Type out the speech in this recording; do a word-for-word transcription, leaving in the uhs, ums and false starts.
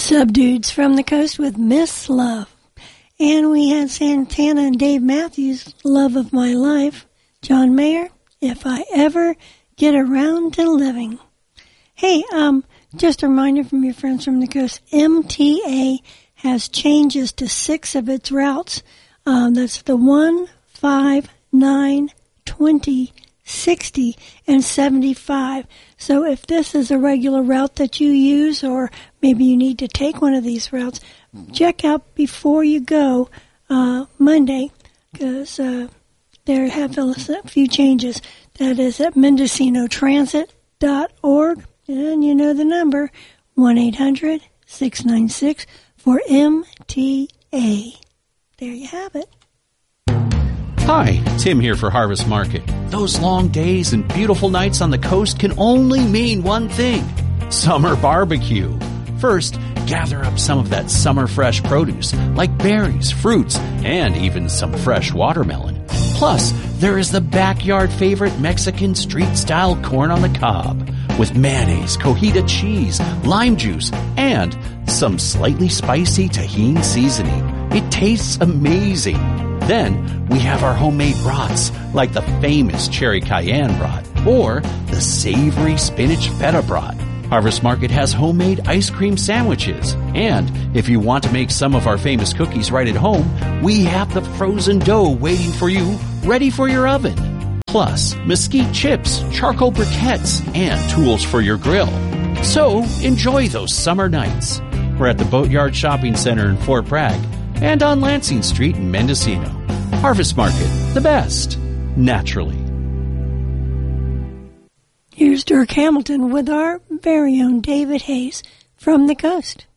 Subdudes from the Coast with Miss Love. And we had Santana and Dave Matthews, Love of My Life. John Mayer, If I Ever Get Around to Living. Hey, um, just a reminder from your friends from the coast, M T A has changes to six of its routes. Um, that's the one, five, nine, twenty, sixty, and seventy-five. So if this is a regular route that you use, or maybe you need to take one of these routes, check out before you go uh, Monday, because uh, there have a few changes. That is at mendocino transit dot org, and you know the number, one eight hundred, six nine six, four M T A. There you have it. Hi, Tim here for Harvest Market. Those long days and beautiful nights on the coast can only mean one thing: summer barbecue. First, gather up some of that summer fresh produce, like berries, fruits, and even some fresh watermelon. Plus, there is the backyard favorite Mexican street-style corn on the cob, with mayonnaise, cojita cheese, lime juice, and some slightly spicy Tajín seasoning. It tastes amazing. Then, we have our homemade brats, like the famous cherry cayenne brat, or the savory spinach feta brat. Harvest Market has homemade ice cream sandwiches. And if you want to make some of our famous cookies right at home, we have the frozen dough waiting for you, ready for your oven. Plus, mesquite chips, charcoal briquettes, and tools for your grill. So, enjoy those summer nights. We're at the Boatyard Shopping Center in Fort Bragg and on Lansing Street in Mendocino. Harvest Market, the best, naturally. Here's Dirk Hamilton with our very own David Hayes from the coast.